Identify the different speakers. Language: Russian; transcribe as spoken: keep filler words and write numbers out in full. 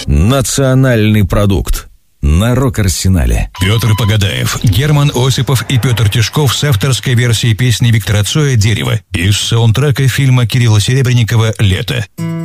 Speaker 1: Национальный продукт. На Рок-Арсенале.
Speaker 2: Петр Погадаев, Герман Осипов и Петр Тишков с авторской версией песни Виктора Цоя «Дерево» из саундтрека фильма Кирилла Серебренникова «Лето».